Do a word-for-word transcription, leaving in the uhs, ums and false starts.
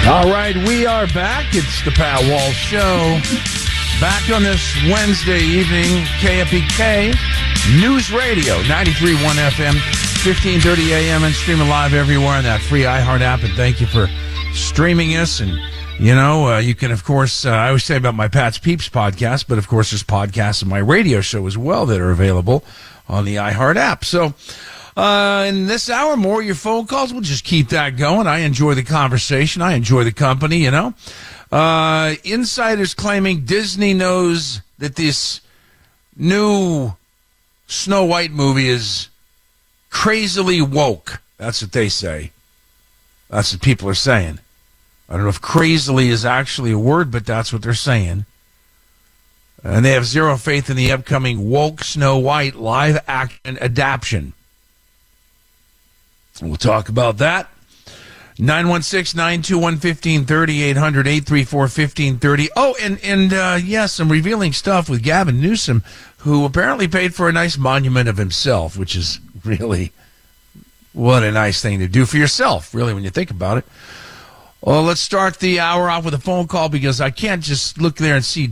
All right, we are back. It's the Pat Walsh Show. Back on this Wednesday evening, K F B K News Radio, ninety-three point one F M, fifteen thirty A M, and streaming live everywhere on that free iHeart app. And thank you for streaming us. And, you know, uh, you can, of course, uh, I always say about my Pat's Peeps podcast, but, of course, there's podcasts of my radio show as well that are available on the iHeart app. So, Uh, in this hour, more of your phone calls. We'll just keep that going. I enjoy the conversation. I enjoy the company, you know. Uh, insiders claiming Disney knows that this new Snow White movie is crazily woke. That's what they say. That's what people are saying. I don't know if crazily is actually a word, but that's what they're saying. And they have zero faith in the upcoming woke Snow White live action adaptation. We'll talk about that. nine one six, nine two one, one five three zero, eight hundred, eight three four, one five three zero. Oh, and, and uh, yeah, some revealing stuff with Gavin Newsom, who apparently paid for a nice monument of himself, which is really, what a nice thing to do for yourself, really, when you think about it. Well, let's start the hour off with a phone call because I can't just look there and see